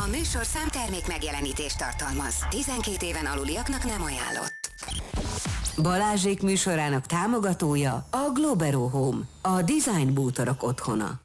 A műsorszám termék megjelenítést tartalmaz. 12 éven aluliaknak nem ajánlott. Balázsék műsorának támogatója a Globero Home, a design bútorok otthona.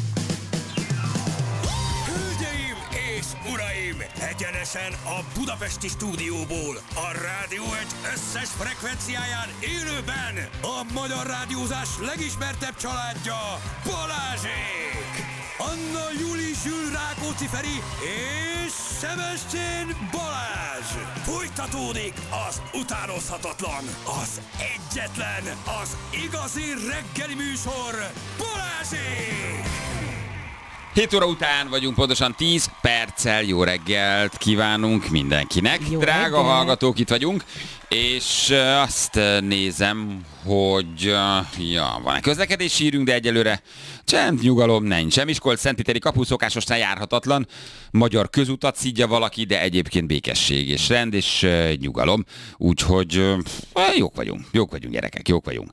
Hölgyeim és uraim! Egyenesen a budapesti stúdióból, a Rádió 1 összes frekvenciáján élőben a magyar rádiózás legismertebb családja, Balázsék! Anna Júli Zsül Rákóczi Feri és Sebestyén Balázs! Folytatódik az utánozhatatlan, az egyetlen, az igazi reggeli műsor, Balázsék! 7 óra után vagyunk, pontosan 10 perccel. Jó reggelt kívánunk mindenkinek. Jó Drága reggelt. hallgatók, itt vagyunk, és azt nézem, hogy van egy közlekedési hírünk, de egyelőre csend, nyugalom nincs. Sem Miskolc-Szentpéteri kapu szokásosnál járhatatlan. Magyar közutat szidja valaki, de egyébként békesség és rend és nyugalom. Úgyhogy jók vagyunk gyerekek, jók vagyunk.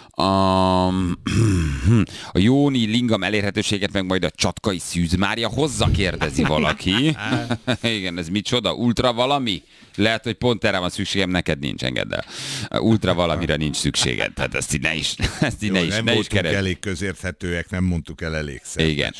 A Jóni Lingam elérhetőséget meg majd a Csatkai Szűz Mária hozza, kérdezi valaki. Igen, ez micsoda? Ultra valami? Lehet, hogy pont erre van szükségem, neked nincs, engedd el. Ultra valamire nincs szükséged, tehát ezt így ne is voltunk keresd. elég közérthetőek, nem mondtuk el elégszer. Igen.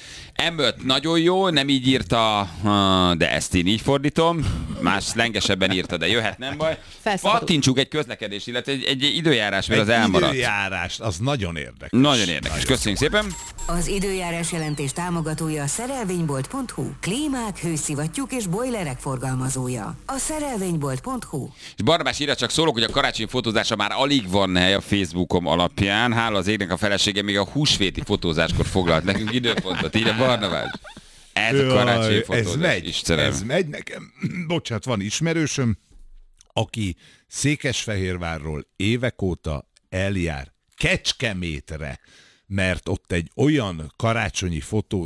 M5 nagyon jó, nem így írta, de ezt én így fordítom. Más szlengesebben írta, de jöhet, nem baj. Pattintsuk egy közlekedés, illetve egy időjárás, mert az elmaradt. Időjárás, az nagyon érdekes. Nagyon érdekes. Köszönjük szépen. Az időjárás jelentés támogatója a szerelvénybolt.hu, klímák, hőszivattyúk és bojlerek forgalmazója. A szerelvénybolt.hu. És Barnabás írja, csak szólok, hogy a karácsonyi fotózása már alig van hely a Facebookom alapján. Hála az égnek, a felesége még a húsvéti fotózáskor foglalt nekünk időpontot. Írja Barnabás. Ez a karácsonyi fotózás. Ez megy nekem. Bocsánat, van ismerősöm, aki Székesfehérvárról évek óta eljár Kecskemétre, mert ott egy olyan karácsonyi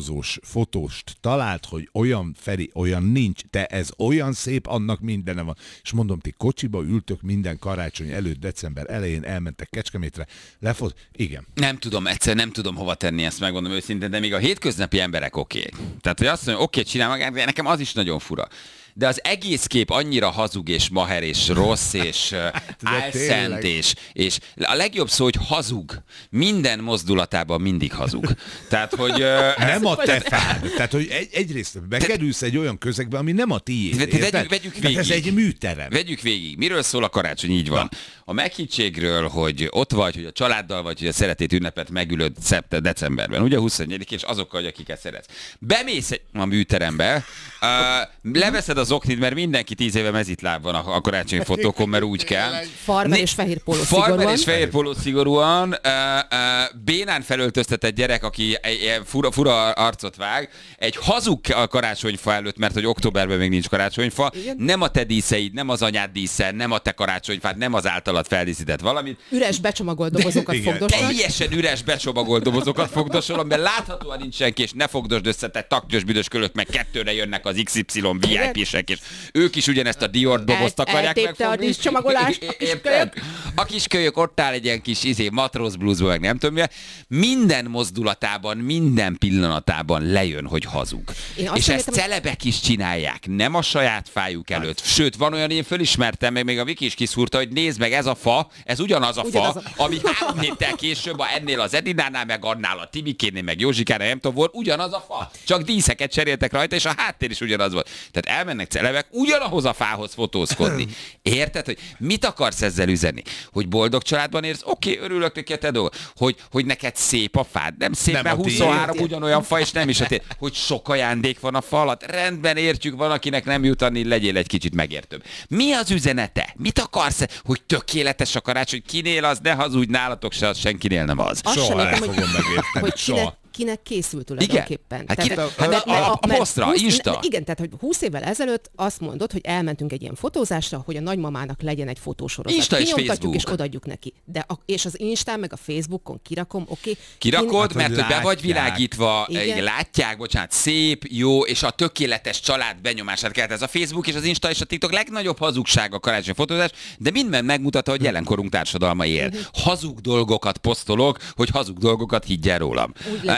fotóst talált, hogy olyan, Feri, olyan nincs, de ez olyan szép, annak mindene van. És mondom, ti kocsiba ültök minden karácsony előtt, december elején elmentek Kecskemétre, igen. Nem tudom hova tenni, ezt megmondom őszintén, de még a hétköznapi emberek oké. Tehát, hogy azt mondja, oké, csinál magát, de nekem az is nagyon fura. De az egész kép annyira hazug és maher és rossz és álszent és a legjobb szó, hogy hazug. Minden mozdulatában mindig hazug. Tehát, hogy... nem a te fád. Tehát, hogy egyrészt bekerülsz egy olyan közegbe, ami nem a tiéd. Vegyük végig. Ez egy műterem. Vegyük végig. Miről szól a karácsony? Így van. A meghitségről, hogy ott vagy, hogy a családdal vagy, hogy a szeretét ünnepet megülöd decemberben. Ugye 24 és azokkal, hogy akiket szeretsz. Bemész a műterembe, leveszed az oknit, mert mindenki 10 éve mezitláb van a karácsonyi fotókon, mert úgy kell. Farmer és fehér póló szigorúan. Farmer és fehér póló szigorúan. Bénán felöltöztetett gyerek, aki egy fura arcot vág. Egy hazug karácsonyfa előtt, mert hogy októberben még nincs karácsonyfa. Igen. Nem a te díszeid, nem az anyád dísze, nem a te karácsonyfád, nem az általad feldíszített valamit. Üres becsomagolt dobozokat fogdosol. Teljesen üres becsomagolt dobozokat fogdosolom, mert láthatóan nincs senki, és ne fogdosd össze, te taknyos büdös kölök, meg kettőre jönnek az XY VIP-sek, és ők is ugyanezt a Dior dobozt akarják megfogni. Eltépte a díszcsomagolást a kiskölyök. A kiskölyök ott áll egy ilyen kis matróz blúzból, meg nem tudom mi. Minden mozdulatában, minden pillanatában lejön, hogy hazug. És ezt celebek is csinálják, nem a saját fájuk előtt. Sőt, van olyan, én fölismertem, még a Viki is kiszúrta, hogy nézd meg, ez a fa, ez ugyanaz a fa, ami 3 héttel később ennél az Edinánál, meg annál a Timikénél, meg Józsikánál, nem tudom, volt ugyanaz a fa. Csak díszeket cseréltek rajta, és a háttér is ugyanaz volt. Tehát elmennek celebek ugyanahoz a fához fotózkodni. Érted, hogy mit akarsz ezzel üzenni? Hogy boldog családban érsz? Oké, örülök neki a te dolgod. Hogy neked szép a fád? Nem szép, nem, mert 23 ugyanolyan fa, és nem is a tiéd. Hogy sok ajándék van a fa alatt? Rendben, értjük, van, akinek nem jut annyi, legyél egy kicsit megértőbb. Mi az üzenete? Mit akarsz? Hogy tökéletes a karácsony? Kinél az? Ne hazudj, nálatok se, az senkinél nem az. Soha nem fogom megérteni. Kinek készült tulajdonképpen. A posztra, Insta. Igen, tehát hogy 20 évvel ezelőtt azt mondod, hogy elmentünk egy ilyen fotózásra, hogy a nagymamának legyen egy fotósorozat. Insta és Facebook. És odaadjuk neki. És az Instán meg a Facebookon kirakom, oké. Kirakod, mert hogy be vagy világítva, látják, bocsánat, szép, jó, és a tökéletes család benyomását kelt. Ez a Facebook és az Insta és a TikTok legnagyobb hazugság a karácsonyi fotózás, de minden megmutatta, hogy jelenkorunk társadalma él. Hazug dolgokat posztolok, hogy hazug dolgokat higgyel rólam.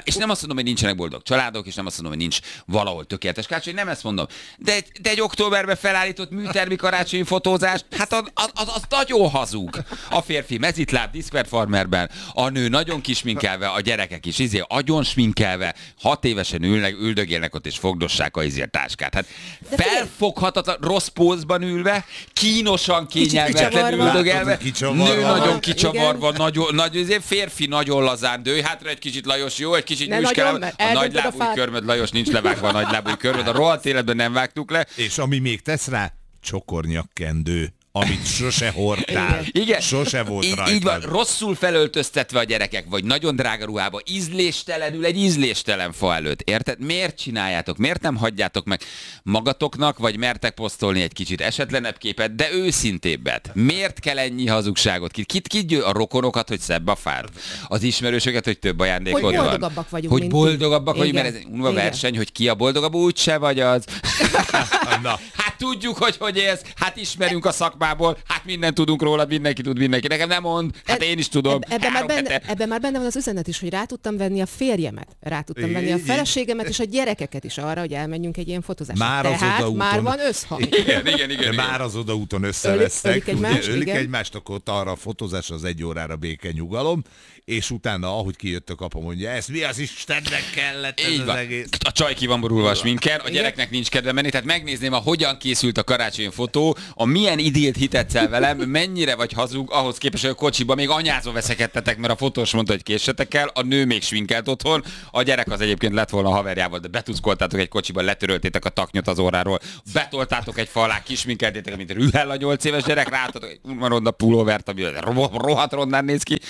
És nem azt mondom, hogy nincsenek boldog családok, és nem azt mondom, hogy nincs valahol tökéletes karácsony, nem ezt mondom. De egy októberben felállított műtermi karácsonyi fotózás, hát az nagyon hazug. A férfi mezitláb, diszperfarmerben, a nő nagyon kisminkelve, a gyerekek is agyon sminkelve, 6 évesen üldögélnek ott, és fogdossák a táskát. Hát felfoghatatlan, rossz pózban ülve, kínosan, kényelmetlenül üldögélve, nő nagyon kicsavarva, nagy férfi nagyon lazán dő, hátra egy kicsit Lajos, jó, egy kicsit nyújskelve, a nagylábúj körmöd, Lajos, nincs levágva a nagylábúj körmöd, a rohadt életben nem vágtuk le. És ami még tesz rá, csokornyakkendő, amit sose hordtál. Igen. Sose volt rajta. Így van, rosszul felöltöztetve a gyerekek, vagy nagyon drága ruhába, ízléstelenül egy ízléstelen fa előtt. Érted? Miért csináljátok? Miért nem hagyjátok meg magatoknak, vagy mertek posztolni egy kicsit esetlenebb képet, de őszintébbet? Miért kell ennyi hazugságot? Kit győ a rokonokat, hogy szebb a fád? Az ismerősöket, hogy több ajándékod van? Hogy boldogabbak vagyunk. Hogy boldogabbak vagyunk, mert ez egy unva verseny, hogy ki a boldogabb, úgyse vagy az. Na. Hát tudjuk, hogy élsz, hát ismerünk a szakmából, hát mindent tudunk róla, mindenki tud mindenki. Nekem nem mond, hát én is tudom. Ebben már benne van az üzenet is, hogy rá tudtam venni a férjemet, rá tudtam venni a feleségemet és a gyerekeket is arra, hogy elmenjünk egy ilyen fotózásra. Tehát már van összhang. Igen. Már az odaúton összevesztek, ölik igen. egymást, akkor arra a fotózás az 1 órára béke nyugalom, és utána, ahogy kijött a kapa, mondja, ez mi az Istennek kellett ez az egész. A csaj ki van borulva a sminken, a gyereknek nincs kedve menni, tehát megnézném, hogyan készült a karácsonyi fotó, a milyen idélt hitetsz velem, mennyire vagy hazug, ahhoz képest, hogy a kocsiba még anyázó veszekedtetek, mert a fotós mondta, hogy késsetek el, a nő még sminkelt otthon, a gyerek az egyébként lett volna a haverjával, de betuszkoltátok egy kocsiba, letöröltétek a taknyot az óráról, betoltátok egy fa alá, kisminkeltétek, mint rühel a 8 éves gyerek, ráadtatok egy ronda pulóvert, ami rohadt rondán néz ki.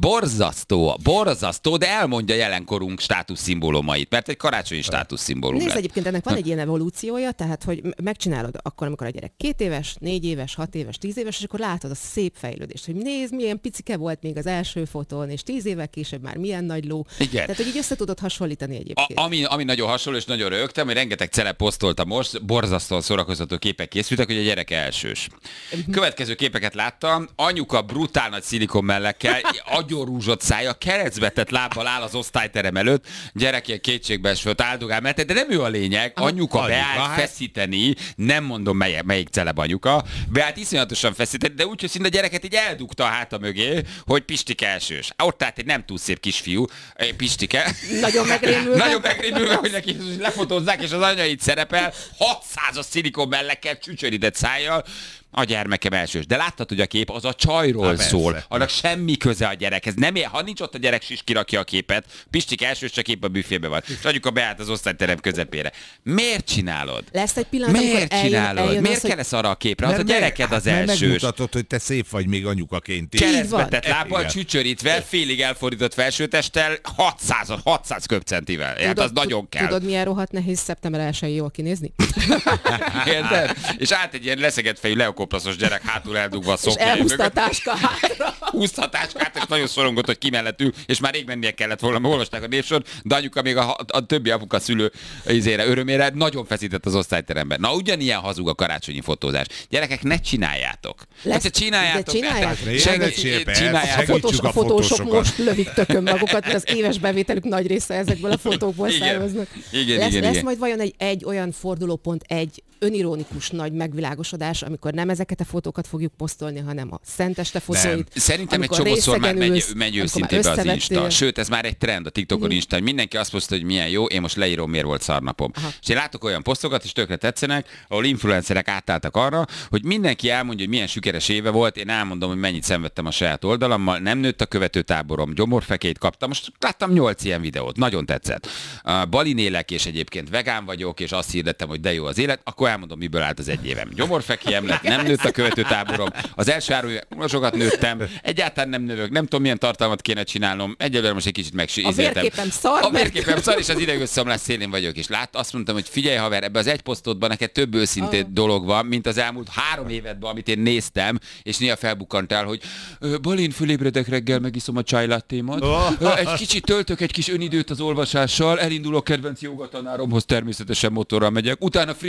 Borzasztó, de elmondja jelenkorunk státuszszimbólumait, mert egy karácsonyi státuszszimbólum. Nézd, egyébként ennek van egy ilyen evolúciója, tehát hogy megcsinálod akkor, amikor a gyerek 2 éves, 4 éves, 6 éves, 10 éves, és akkor látod a szép fejlődést, hogy nézd, milyen picike volt még az első fotón, és 10 évvel később már milyen nagy ló. Igen. Tehát, hogy így össze tudod hasonlítani egyébként. Ami nagyon hasonló, és nagyon rögtem, hogy rengeteg celeb posztolta most, borzasztóan szórakoztató képek készültek, hogy a gyerek elsős. Következő képeket láttam, anyuka brutál nagy szilikon mellekkel, agyorúzsott szája, keresztbetett lábbal áll az osztályterem előtt, gyerek ilyen kétségbeesve áldogál, mert de nem ő a lényeg, anyuka beállt feszíteni, nem mondom melyik celeb anyuka, beállt iszonyatosan feszíteni, de úgy, hogy szinte a gyereket így eldugta a háta mögé, hogy Pistike elsős. Ott állt egy nem túl szép kisfiú, Pistike. Nagyon megrémülve, hogy neki lefotózzák, és az anya itt szerepel, 600-as szilikon mellekkel, csücsörített szájjal, a gyermekem elsős. De láttad, hogy a kép az a csajról szól. Annak semmi köze a gyerekhez. Ha nincs ott a gyerek, is kirakja a képet. Pistik elsős, csak épp a büfébe van. És anyuka beállt az osztályterem közepére. Miért csinálod? Lesz egy pillanat, miért csinálod? Miért kell ez arra a képre? Az a gyereked az elsős. Megmutatod, hogy te szép vagy még anyukaként is. Keresztbetett lábbal, csücsörítve, félig elfordított felsőtesttel, 600 köbcentivel. Hát az nagyon kell. Tudod, milyen rohadt nehéz szeptember 1-én jól kinézni? Érted? És állt egy ilyen leszegett fejű leokoplaszos gyerek hátul eldugva a szoknyája. És elhúzta a táska hátra. Húzta a táskát, és nagyon szorongott, hogy ki mellett ül, és már rég mennie kellett volna, olvasták a névsor, de anyuka még a többi apuka szülő örömére nagyon feszített az osztályteremben. Na, ugyanilyen hazug a karácsonyi fotózás. Gyerekek, ne csináljátok. Csináljátok. A fotósok most lövik tökön magukat, mert az éves bevételük nagy része ezekből a fotókból származnak. Lesz majd vajon egy olyan fordulópont, egy önironikus nagy megvilágosodás, amikor nem ezeket a fotókat fogjuk posztolni, hanem a szenteste fotóit. Szerintem egy csomószor már megy őszintébe az Insta. Sőt, ez már egy trend a TikTokon Insta, hogy mindenki azt posztol, hogy milyen jó, én most leírom, miért volt szarnapom. És én látok olyan posztokat, és tökre tetszenek, ahol influencerek átálltak arra, hogy mindenki elmondja, hogy milyen sikeres éve volt, én elmondom, hogy mennyit szenvedtem a saját oldalammal, nem nőtt a követőtáborom, gyomorfekét kaptam, most láttam 8 ilyen videót, nagyon tetszett. Balin élek, és egyébként vegán vagyok, és azt hirdettem, hogy de jó az élet, akkor elmondom, miből állt az egy évem. Gyomorfekiem lett, nem nőtt a követőtáborom. Az első 3 évben sokat nőttem, egyáltalán nem növök, nem tudom, milyen tartalmat kéne csinálnom. Egyelőre most egy kicsit megsízeltem. A vérképem szar. A vérképem szar, és az idegösszeomlás szélén vagyok. És azt mondtam, hogy figyelj haver, ebbe az egy posztodban neked több őszintén dolog van, mint az elmúlt 3 évedben, amit én néztem, és néha felbukkantál, hogy Balin, fölébredek reggel, megiszom a chai lattémat. Egy kicsit töltök egy kis önidőt az olvasással, elindulok kedvenc jogatanáromhoz, természetesen motorral megyek. Utána friss patak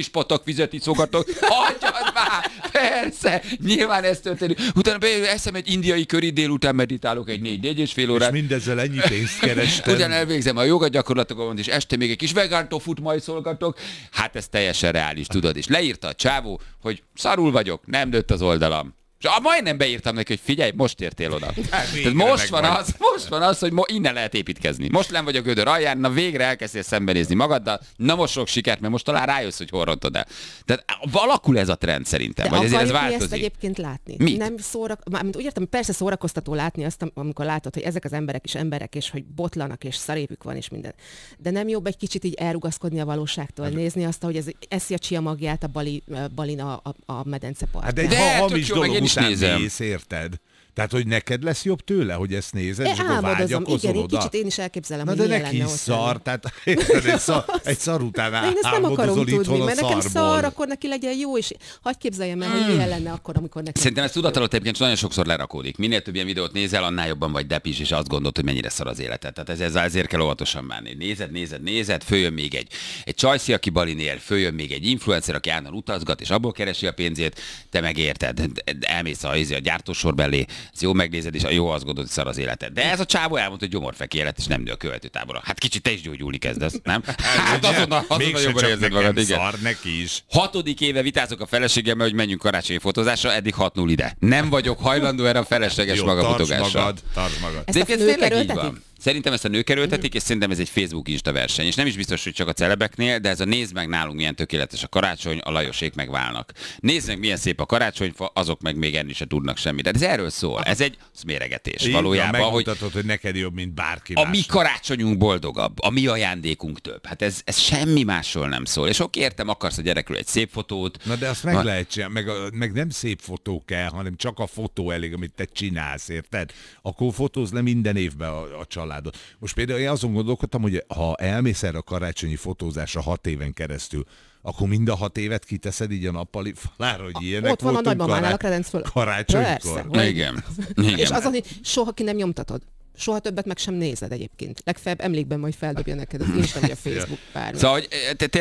vizet iszogatok. Hagyjad már! Persze! Nyilván ez történik. Utána eszem egy indiai köri, délután meditálok egy 4,5 órát. És mindezzel ennyi pénzt kerestem. Utána elvégzem a jogagyakorlatokat, és este még egy kis vegán tofut majd szolgatok. Hát ez teljesen reális, tudod. És leírta a csávó, hogy szarul vagyok, nem nőtt az oldalam. És majdnem beírtam neki, hogy figyelj, most értél oda. Tehát most van az, hogy innen lehet építkezni. Most nem vagy a gödör alján, na végre elkezdtél szembenézni magaddal, na most sok sikert, mert most talán rájössz, hogy hol rontod el. Tehát alakul ez a trend szerintem, de vagy ezért ez változik. Ezt egyébként látni? Mit? Nem úgy értem, persze szórakoztató látni azt, amikor látod, hogy ezek az emberek is emberek, és hogy botlanak, és szarépük van, és minden. De nem jobb egy kicsit így elrugaszkodni a valóságtól, nézni azt, hogy ez eszi a csia magját a Balin a medence partján. Hát de hamis dolog után mész, érted? Tehát, hogy neked lesz jobb tőle, hogy ezt nézed, és akkor vágyakozol oda. Kicsit én is elképzelem, hogy milyen lenne. De neki szar, tehát egy szar után én ezt nem akarom tudni, mert nekem szar, akkor neki legyen jó, és hagyj képzeljem el, hogy milyen lenne akkor, amikor neki... Szerintem ez tudatalatt egyébként nagyon sokszor lerakódik. Minél több ilyen videót nézel, annál jobban vagy depis, és azt gondolod, hogy mennyire szar az életed. Tehát ezért kell óvatosan bánni. Nézed, följön még egy csajszi, aki Balinél, följön még egy influencer, aki állandóan utazgat, és abból keresi a pénzét, te megérted. Elmész a gyártósor belé, ezt jó megnézed, és jó azt gondolod, hogy szar az életed. De ez a csávó elmondta, hogy gyomorfeki élet, és nem nő a követőtábora. Hát kicsit te is gyógyulni kezdesz, nem? Hát azonnal jobban érzed magad, igen. Szar neki is. 6. éve vitázok a feleségemmel, hogy menjünk karácsonyi fotózásra, eddig 6-0 ide. Nem vagyok hajlandó erre a felesleges magafotogásra. Tartsd magad. Ez tényleg így van. Szerintem ezt a nők erőltetik, és szerintem ez egy Facebook-Insta verseny. És nem is biztos, hogy csak a celebeknél, de ez a nézd meg nálunk milyen tökéletes a karácsony, a Lajosék megválnak. Nézd meg milyen szép a karácsonyfa, azok meg még enni se tudnak semmit. Tehát ez erről szól. Ez egy méregetés valójában. Megmutatod, hogy neked jobb, mint bárki más. A mi karácsonyunk boldogabb, a mi ajándékunk több. Hát ez semmi másról nem szól. És oké, értem, akarsz a gyerekről egy szép fotót. Na de azt meg lehet csinálni, meg nem szép fotó kell, hanem csak a fotó elég, amit te csinálsz, érted? Akkor fotózz le minden évben a családot. Most például én azon gondolkodtam, hogy ha elmész erre a karácsonyi fotózásra 6 éven keresztül, akkor mind a 6 évet kiteszed így a nappali falára, hogy ilyenek ott van a nagymamánál a kredenc föl. Karácsonykor. Igen. És az, hogy soha ki nem nyomtatod. Soha többet meg sem nézed egyébként. Legfeljebb emlékben majd feldobja neked az Insta vagy a Facebook bármi. Szóval, hogy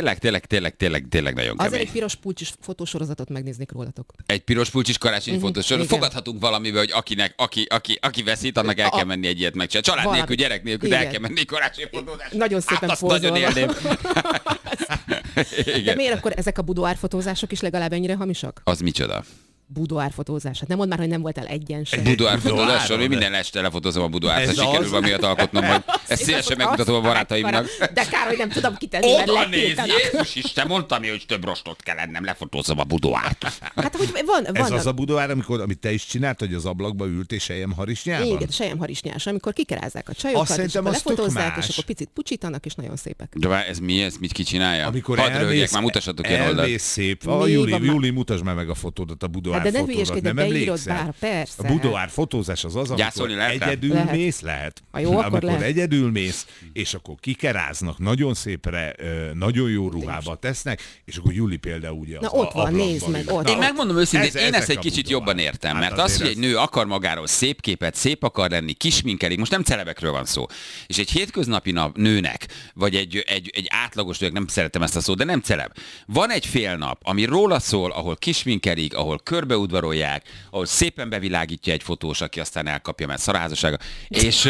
tényleg nagyon kemény. Azért egy piros pulcsis fotósorozatot megnéznék rólatok. Egy piros pulcsis karácsonyi fotósorozatot. Fogadhatunk valamivel, hogy aki veszít, annak el kell menni egy ilyet megcsinálni. Család nélkül, gyerek nélkül, de el kell menni karácsonyi fotózásra. Nagyon szépen pózolva. De miért akkor ezek a budoárfotózások is legalább ennyire hamisak? Az micsoda? Budoárfotózás. Hát nem mondd már, hogy nem voltál egyen sem. Budoárfotózás, mi minden este lefotózom a budoárt, ha sikerül valamiatt alkotnom, hogy ezt szívesen megmutatom a barátaimnak. De kár, hogy nem tudom kitenni, mert oda nézd, Jézus Isten, mondtam, hogy több rostot kell lennem, lefotózom a budoárt. Hát, hogy van. Ez az a budoár, amit te is csinált, hogy az ablakba ült és selyemharisnyában? Igen, selyemharisnyás, amikor kikerázzák a csajokat, és akkor lefotózzák, és akkor picit pucsítanak, és nagyon szépek. De ez mi? Ezt mit ki csinálja? Amikor elmész szép. Júli, mutasd már meg a fotódat a budoár. De ne hülyeskedj, de beírod bár, persze. A budoár fotózás az, amikor egyedül mész, lehet. Amikor egyedül mész, és akkor kikeráznak, nagyon szépre, nagyon jó ruhába tesznek, és akkor Júli például ugye az ott van, nézd meg, ott. Én megmondom őszintén, én ezt egy kicsit jobban értem, mert az, hogy egy nő akar magáról szép képet, szép akar lenni, kisminkelik, most nem celebekről van szó, és egy hétköznapi nőnek, vagy egy átlagos nőnek, nem szeretem ezt a szót, de nem celeb. Van egy fél nap, ami róla szól, ahol kisminkelik, ahol körbeudvarolják, ahol szépen bevilágítja egy fotós, aki aztán elkapja, mert szarházassága. És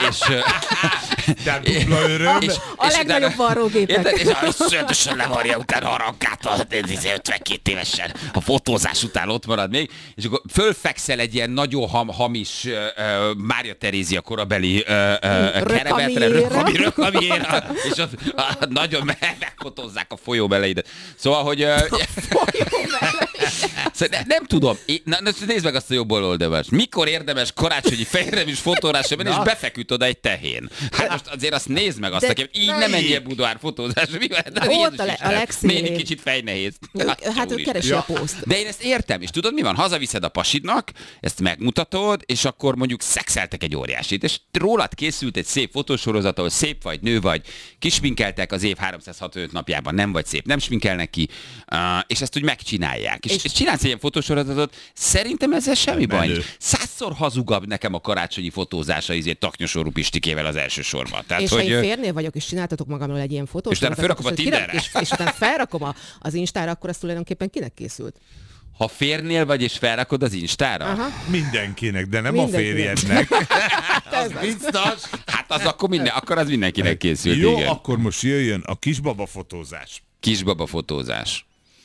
a legnagyobb varrógépek. És szöntösen levarja, utána harangától 52 évesen. A fotózás után ott marad még, és akkor fölfekszel egy ilyen nagyon hamis Mária Terézia korabeli kerevetre, rökamiére, és ott nagyon megfotózzák a folyó beleidet. Szóval, hogy... Nem tudom. Nézd meg azt a jobb oldalast. Mikor érdemes karácsonyi fejremis fotórásra menni, és befeküdt oda egy tehén? Hát most azért azt nézd meg azt, aki így nem menjél budoár fotózásra. Ott a legszínűbb. Néni kicsit fejnehéz. Hát ő keresi a poszt. De én ezt értem, és tudod mi van? Hazaviszed a pasidnak, ezt megmutatod, és akkor mondjuk szexeltek egy óriásit, és rólad készült egy szép fotósorozat, ahol szép vagy, nő vagy, kisminkeltek az év 365 napjában, nem vagy szép, nem sminkelnek ki, és ezt úgy megcsinálják. És és csinálsz ilyen fotósorozatot, szerintem ezzel semmi baj. 100-szor hazugabb nekem a karácsonyi fotózása Taknyosorú Pistikével az első sorban. Tehát, és ha én férnél vagyok, és csináltatok magamról egy ilyen fotót, és utána felrakom a Tinderre. És utána felrakom az Instára, akkor az tulajdonképpen kinek készült? Ha férnél vagy, és felrakod az Instára? Aha. Mindenkinek, de nem a férjednek. Az biztos. Hát az akkor az mindenkinek készült. Jó, igen. akkor most jöjjön a kisbaba fotózás. Kisbaba fotózás.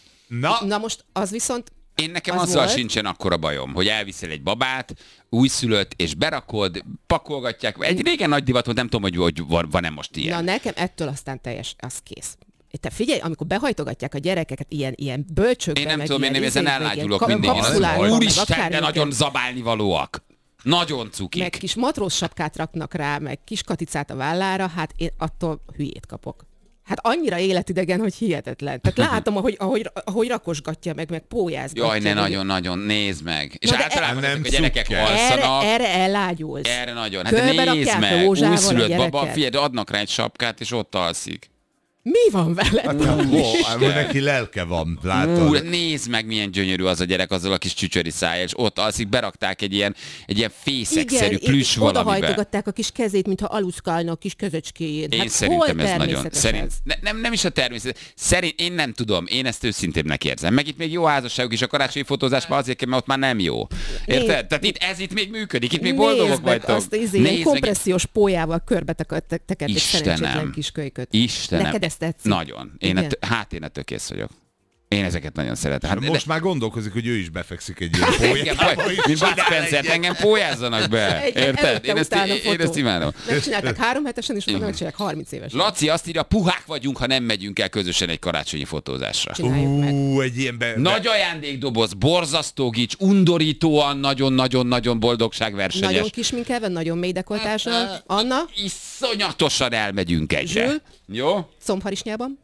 Na most az viszont... Én nekem azzal sincsen akkora bajom, hogy elviszel egy babát, újszülött, és berakod, pakolgatják. Egy régen nagy divat volt, nem tudom, hogy van-e most ilyen. Na nekem ettől aztán az kész. Te figyelj, amikor behajtogatják a gyerekeket ilyen bölcsökbe, én nem meg tudom, én ezen elágyulok mindig. Úristen, de nagyon zabálnivalóak. Nagyon cukik. Meg kis matróz sapkát raknak rá, meg kis katicát a vállára, hát én attól hülyét kapok. Hát annyira életidegen, hogy hihetetlen. Tehát látom, ahogy rakosgatja meg pólyázgatja. Jaj, ne nagyon-nagyon, nézd meg. És általában a gyerekek alszanak. Erre elágyulsz. Erre nagyon. Hát de nézd meg, újszülött baba, figyelj, adnak rá egy sapkát, és ott alszik. Mi van veled? Neki lelke van, látod. Nézd meg, milyen gyönyörű az a gyerek azzal a kis csücsöri szájjal, és ott alszik, berakták egy ilyen fészekszerű plüss valamibe. Odahajtogatták a kis kezét, mintha aluszkálna a kis közöcskéjén. Én szerintem ez nagyon... Nem is a természet. Én nem tudom, én ezt őszintébbnek érzem. Meg itt még jó házasságok is, a karácsonyi fotózás már azért, mert ott már nem jó. Érted? Tehát ez még működik, itt még boldogok vagytok. Azt kompressziós pólyával körbe tekert egy szerencsétlen kis kölyköt. Istenem. Nagyon. Én ettől kész vagyok. Én ezeket nagyon szeretem. Hát, most már gondolkozik, hogy ő is befekszik egy ilyen pólyába. Mint Bud Spencer, engem pólyázzanak be. Érted? Én ezt imádom. Megcsináltak 3 hetesen, és utána megcsinálják 30 évesen. Laci azt írja, puhák vagyunk, ha nem megyünk el közösen egy karácsonyi fotózásra. Egy ilyen nagy ajándékdoboz, borzasztó gics, undorítóan, nagyon-nagyon-nagyon boldogságversenyes. Nagyon kisminkelve, nagyon mély dekoltással. Anna? Iszonyatosan elmegyünk egyre. Jó? Combharisnyában.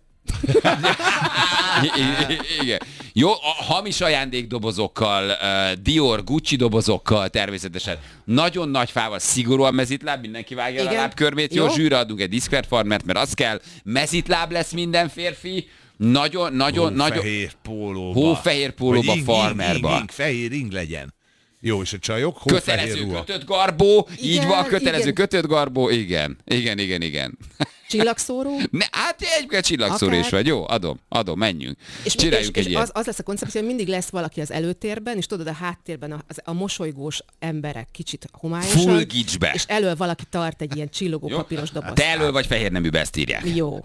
Igen. Jó, a hamis ajándékdobozokkal, Dior, Gucci dobozokkal természetesen. Nagyon nagy fával, szigorúan mezitláb, mindenki vágja a lábkörmét. Jó, zsűre adunk egy Discord farmert, mert az kell. Mezitláb lesz minden férfi. Nagyon. Hófehér pólóba, farmerba. Fehér ing legyen. Jó, és a csajok? Kötelező kötött garbó, így van, kötelező kötött garbó, igen. Csillagszóró? Hát egyébként csillagszóró is vagy, jó, adom, menjünk. És csináljunk egy ilyet. Az lesz a koncepció, hogy mindig lesz valaki az előtérben, és tudod, a háttérben a mosolygós emberek kicsit homályosan. Full gicsbe. És elől valaki tart egy ilyen csillogó papíros dobozt. Te elől vagy fehér neműbe, ezt írják. Jó.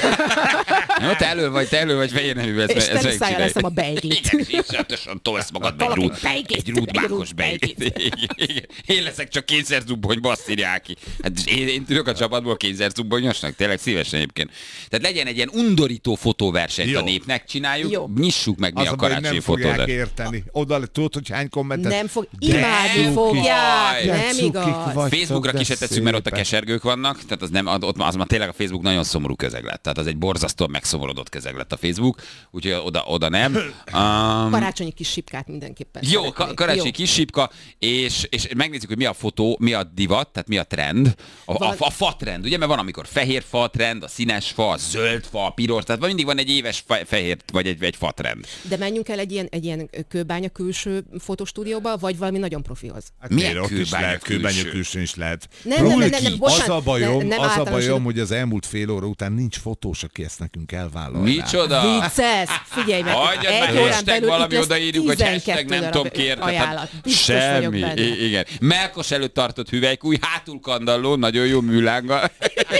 Jó, te elől vagy fehér neműbe, ezt megcsinálják. És teliszájjal leszem a beiglit. Igen, és iszonyatosan tolsz magadba egy rúdmákos beiglit. Én leszek csak kényszerzubbony, azt írják ki. Hát én tudok a csapatból kényszerzubbonyosnak, tényleg szívesen egyébként. Tehát legyen egy ilyen undorító fotóversenyt a népnek, csináljuk, nyissuk meg mi a karácsonyi fotózást. Nem fogják érteni. Oda tudod, hogy hány kommentet? Nem imádni fogják, nem igaz. Facebookra ki se tesszük, mert ott a kesergők vannak, tehát az már tényleg a Facebook nagyon szomorú közeg lett. Tehát az egy borzasztóan megszomorodott közeg lett a Facebook, úgyhogy oda nem. Karácsonyi kis sipkát mindenképpen. Jó, karácsonyi kis sipka, és megnézzük, hogy mi a fotó, mi a divat, tehát mi a trend. A fa trend, ugye, mert van, amikor fehér fa trend, a színes fa, a zöld fa, a piros, tehát mindig van egy éves fehér, vagy egy fa trend. De menjünk el egy ilyen kőbánya külső fotostúdióba, vagy valami nagyon profihoz. Hát milyen kőbánya külső is lehet. Nem, az a bajom, hogy az elmúlt fél óra után nincs fotós, aki ezt nekünk elvállalná. Micsoda? Vicces! Figyelj meg, egy órán belül valami odaírjuk, hogy hashtag nem tudom kérni. Ajánlat. Semmi. Igen. Melkos előtt tartott hüvelykúj, hátul kandalló, nagyon jó műlánggal.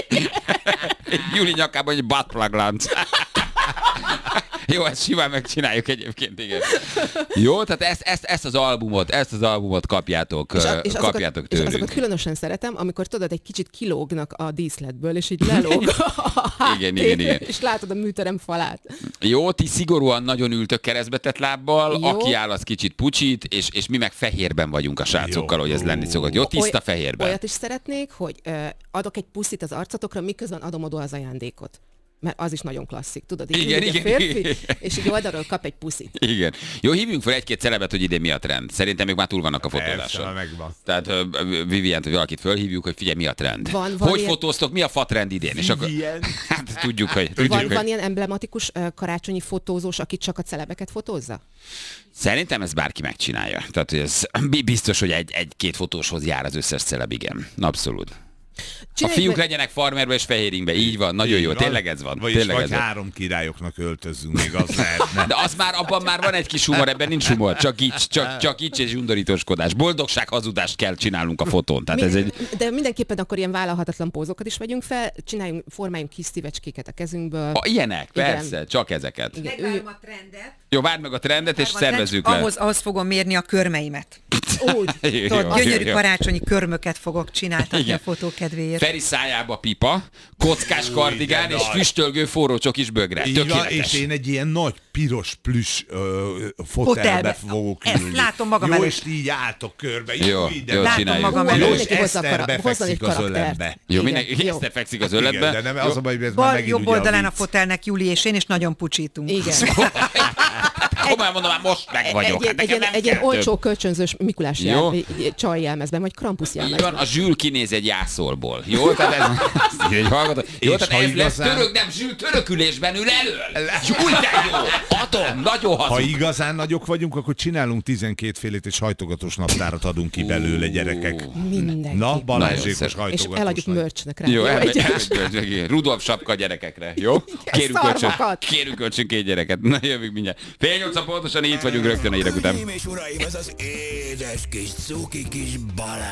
Júli nyakában egy buttplug lánc. Jó, ezt simán megcsináljuk egyébként, igen. Jó, tehát ezt az albumot kapjátok tőlünk. És azokat különösen szeretem, amikor tudod, egy kicsit kilógnak a díszletből, és így lelóg igen. És látod a műterem falát. Jó, ti szigorúan nagyon ültök keresztbetett lábbal, jó. Aki áll, az kicsit pucsít, és mi meg fehérben vagyunk a srácokkal, hogy ez lenni szokott. Jó, tiszta fehérben. Olyat is szeretnék, hogy adok egy puszit az arcotokra, miközben adom oda az ajándékot. mert az is nagyon klasszik, tudod? Igen. A férfi, és így oldalról kap egy puszit. Igen. Jó, hívjunk fel egy-két celebet, hogy idén mi a trend. Szerintem még már túl vannak a fotózáson. Persze, megvan. Tehát Vivient, hogy valakit fölhívjuk, hogy figyelj, mi a trend. Van hogy ilyen... fotóztok, mi a fatrend idén? És akkor... Hát tudjuk, hogy... Van ilyen emblematikus karácsonyi fotózós, aki csak a celebeket fotózza? Szerintem ez bárki megcsinálja. Tehát hogy ez biztos, hogy egy-két fotóshoz jár az összes celeb, igen. Abszolút. A fiúk legyenek farmerbe és fehéringbe, így van, nagyon jó, tényleg ez van. Vagy 3 királyoknak öltözzünk, még az lehetne. De az már, abban már van egy kis humor, ebben nincs humor, csak így és undorítóskodás. Boldogság, hazudást kell csinálnunk a fotón. Tehát ez egy... De mindenképpen akkor ilyen vállalhatatlan pózokat is vegyünk fel, formáljunk kis szívecskéket a kezünkből. Ilyenek, persze, igen. Csak ezeket. Megvárom a trendet. Jó, várd meg a trendet, és szervezzük le. Ahhoz fogom mérni a körmeimet. Úgy. Gyönyörű karácsonyi körmöket fogok csináltatni a fotó kedvéért. Feri szájába pipa, kockás kardigán és füstölgő forró csokis bögre. És én egy ilyen nagy piros plüss fotelbe fogok ülni. Ezt látom magam előtt. Jó, és így álltok körbe. Jó, látom magam előtt. Jó, és Eszter befekszik az öletbe. Jó, Eszter fekszik az öletbe. De nem az a baj, hogy ez már megint jobb oldalán a fotelnek Júli és én, és nagyon pucsítunk. Igen. Komolyan mondom, már most meg vagyok. Egy ilyen olcsó kölcsönzős Mikulás csaj jelmezben, vagy Krampus jelmezben. A Zsül kinéz egy jászolból. Jó? Tehát ez lesz török, nem Zsül törökülésben ül elől. Zsül, de jó! Hatom, nagyon hazug. Ha igazán nagyok vagyunk, akkor csinálunk 12 félét, és hajtogatós naptárat adunk ki belőle, gyerekek. Mindenki. Na, Balázsékos hajtogatós. És eladjuk mörcsnek rá. Jó, Rudolf sapka gyerekekre. Jó? Kérünk kölcsön 2 gyereket. Na, jövünk mindjárt. 7:30 pontosan itt vagyunk rögtön a hírek után. És uraim, ez az édes kis cuki kis Balázs.